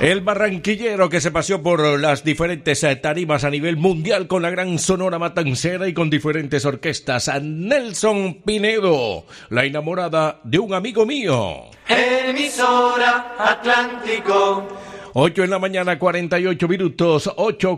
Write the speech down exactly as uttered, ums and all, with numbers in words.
El barranquillero que se paseó por las diferentes tarimas a nivel mundial con la gran Sonora Matancera y con diferentes orquestas. A Nelson Pinedo, la enamorada de un amigo mío. Emisora Atlántico. ocho en la mañana, cuarenta y ocho minutos, ocho